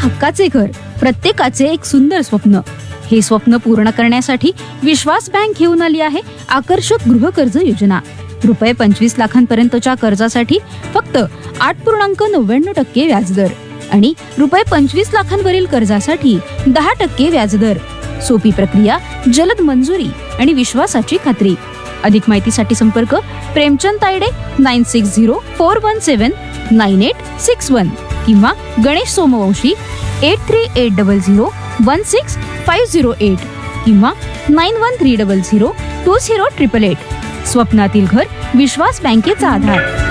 हक्काचे घर, प्रत्येकाचे एक सुंदर स्वप्न. हे स्वप्न पूर्ण करण्यासाठी विश्वास बँक घेऊन आली आहे आकर्षक गृहकर्ज योजना. रुपये 25 लाखांपर्यंतच्या कर्जासाठी फक्त 8.99% व्याजदर आणि रुपये 25 लाखांवरील कर्जासाठी 10% व्याजदर. सोपी प्रक्रिया, जलद मंजुरी आणि विश्वासाची खात्री. अधिक माहितीसाठी संपर्क प्रेमचंद तायडे 9604179861 किंवा गणेश सोमवंशी 8380016508 किंवा 9130020888. स्वप्नातील घर, विश्वास बँकेचा आधार.